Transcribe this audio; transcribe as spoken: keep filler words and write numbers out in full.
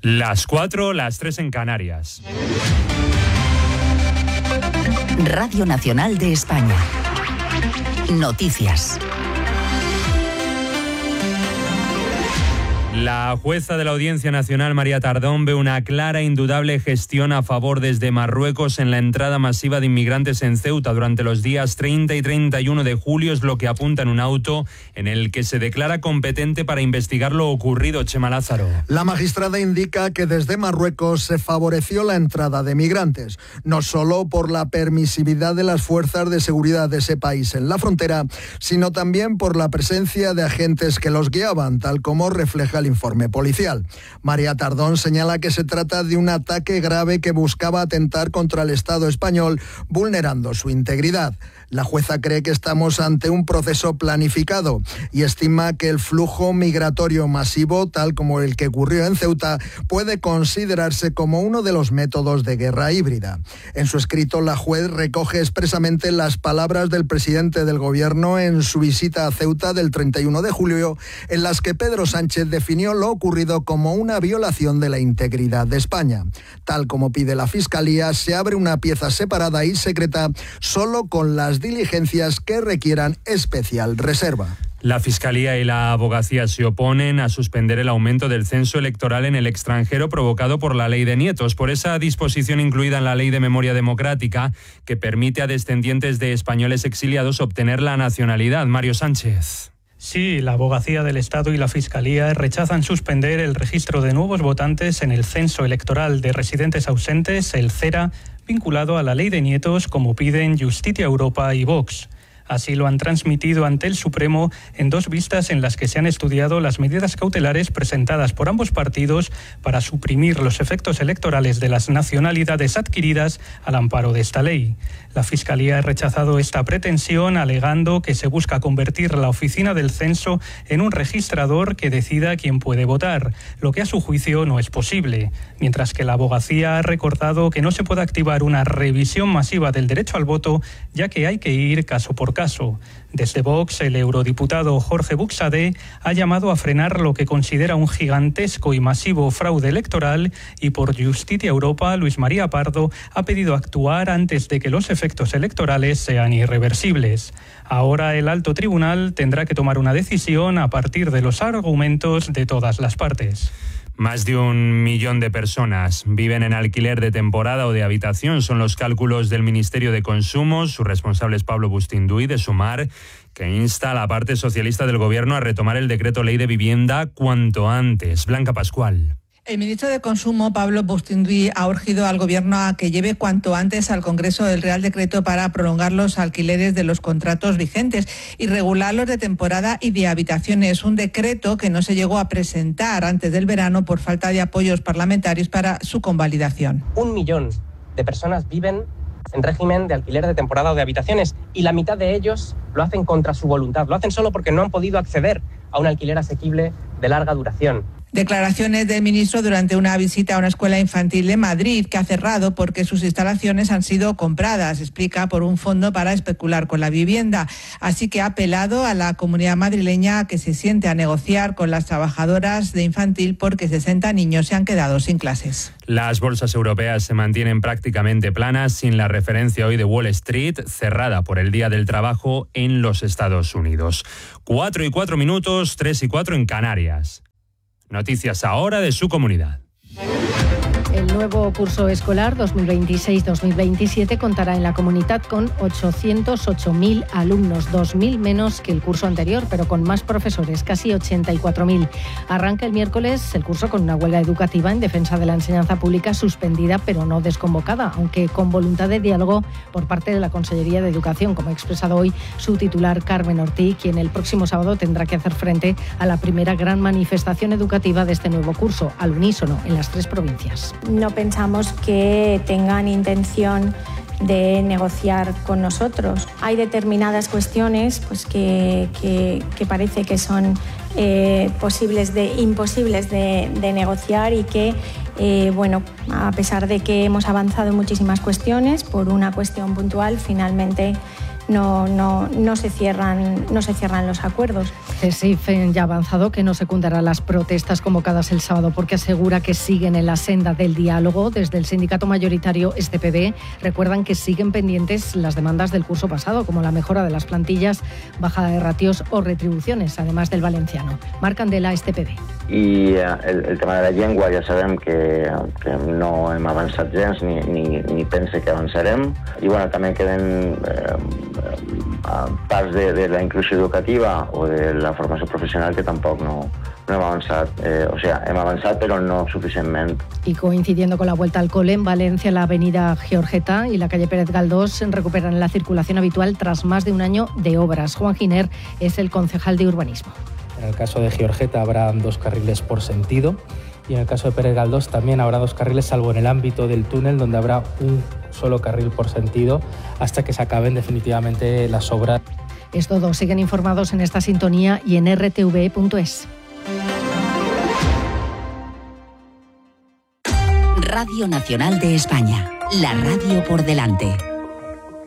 Las cuatro, las tres en Canarias. Radio Nacional de España. Noticias. La jueza de la Audiencia Nacional, María Tardón, ve una clara e indudable gestión a favor desde Marruecos en la entrada masiva de inmigrantes en Ceuta durante los días treinta y treinta y uno de julio, es lo que apunta en un auto en el que se declara competente para investigar lo ocurrido. Chema Lázaro. La magistrada indica que desde Marruecos se favoreció la entrada de migrantes, no solo por la permisividad de las fuerzas de seguridad de ese país en la frontera, sino también por la presencia de agentes que los guiaban, tal como refleja el informe policial. María Tardón señala que se trata de un ataque grave que buscaba atentar contra el Estado español, vulnerando su integridad. La jueza cree que estamos ante un proceso planificado y estima que el flujo migratorio masivo, tal como el que ocurrió en Ceuta, puede considerarse como uno de los métodos de guerra híbrida. En su escrito, la juez recoge expresamente las palabras del presidente del Gobierno en su visita a Ceuta del treinta y uno de julio, en las que Pedro Sánchez definió lo ocurrido como una violación de la integridad de España. Tal como pide la Fiscalía, se abre una pieza separada y secreta solo con las diligencias que requieran especial reserva. La Fiscalía y la Abogacía se oponen a suspender el aumento del censo electoral en el extranjero provocado por la Ley de Nietos, por esa disposición incluida en la Ley de Memoria Democrática que permite a descendientes de españoles exiliados obtener la nacionalidad. Mario Sánchez. Sí, la Abogacía del Estado y la Fiscalía rechazan suspender el registro de nuevos votantes en el censo electoral de residentes ausentes, el CERA, vinculado a la Ley de Nietos, como piden Justicia Europa y Vox. Así lo han transmitido ante el Supremo en dos vistas en las que se han estudiado las medidas cautelares presentadas por ambos partidos para suprimir los efectos electorales de las nacionalidades adquiridas al amparo de esta ley. La Fiscalía ha rechazado esta pretensión, alegando que se busca convertir la oficina del censo en un registrador que decida quién puede votar, lo que a su juicio no es posible, mientras que la Abogacía ha recordado que no se puede activar una revisión masiva del derecho al voto, ya que hay que ir caso por caso. Desde Vox, el eurodiputado Jorge Buxadé ha llamado a frenar lo que considera un gigantesco y masivo fraude electoral, y por Justicia Europa, Luis María Pardo ha pedido actuar antes de que los efectos electorales sean irreversibles. Ahora el alto tribunal tendrá que tomar una decisión a partir de los argumentos de todas las partes. Más de un millón de personas viven en alquiler de temporada o de habitación. Son los cálculos del Ministerio de Consumo. Su responsable es Pablo Bustinduy, de Sumar, que insta a la parte socialista del Gobierno a retomar el decreto ley de vivienda cuanto antes. Blanca Pascual. El ministro de Consumo, Pablo Bustinduy, ha urgido al Gobierno a que lleve cuanto antes al Congreso el Real Decreto para prolongar los alquileres de los contratos vigentes y regular los de temporada y de habitaciones. Un decreto que no se llegó a presentar antes del verano por falta de apoyos parlamentarios para su convalidación. Un millón de personas viven en régimen de alquiler de temporada o de habitaciones, y la mitad de ellos lo hacen contra su voluntad. Lo hacen solo porque no han podido acceder a un alquiler asequible de larga duración. Declaraciones del ministro durante una visita a una escuela infantil de Madrid, que ha cerrado porque sus instalaciones han sido compradas, explica, por un fondo para especular con la vivienda. Así que ha apelado a la comunidad madrileña a que se siente a negociar con las trabajadoras de infantil porque sesenta niños se han quedado sin clases. Las bolsas europeas se mantienen prácticamente planas, sin la referencia hoy de Wall Street, cerrada por el Día del Trabajo en los Estados Unidos. Cuatro y cuatro minutos, tres y cuatro en Canarias. Noticias ahora de su comunidad. El nuevo curso escolar dos mil veintiséis dos mil veintisiete contará en la comunidad con ochocientos ocho mil alumnos, dos mil menos que el curso anterior, pero con más profesores, casi ochenta y cuatro mil. Arranca el miércoles el curso con una huelga educativa en defensa de la enseñanza pública suspendida, pero no desconvocada, aunque con voluntad de diálogo por parte de la Consellería de Educación, como ha expresado hoy su titular, Carmen Ortiz, quien el próximo sábado tendrá que hacer frente a la primera gran manifestación educativa de este nuevo curso, al unísono, en las tres provincias. No pensamos que tengan intención de negociar con nosotros. Hay determinadas cuestiones pues, que, que, que parece que son eh, posibles de, imposibles de, de negociar y que, eh, bueno, a pesar de que hemos avanzado en muchísimas cuestiones, por una cuestión puntual, finalmente no, no, no, se cierran, no se cierran los acuerdos. CESIF ya ha avanzado que no secundará las protestas convocadas el sábado porque asegura que siguen en la senda del diálogo. Desde el sindicato mayoritario S T P B recuerdan que siguen pendientes las demandas del curso pasado, como la mejora de las plantillas, bajada de ratios o retribuciones, además del valenciano. Marc Candela, S T P B. I el, el tema de la llengua ja sabem que, que no hem avançat gens ni, ni, ni pense que avançarem. I bueno, també queden eh, parts de, de la inclusió educativa o de la formació professional que tampoc no, no hem avançat. Eh, o sea, hem avançat però no suficientment. Y coincidiendo con la vuelta al cole, en Valencia la avenida Giorgeta y la calle Pérez Galdós recuperan la circulación habitual tras más de un año de obras. Juan Giner es el concejal de urbanismo. En el caso de Giorgeta habrá dos carriles por sentido y en el caso de Pérez Galdós también habrá dos carriles, salvo en el ámbito del túnel donde habrá un solo carril por sentido hasta que se acaben definitivamente las obras. Es todo. Siguen informados en esta sintonía y en r t v punto es. Radio Nacional de España, la radio por delante.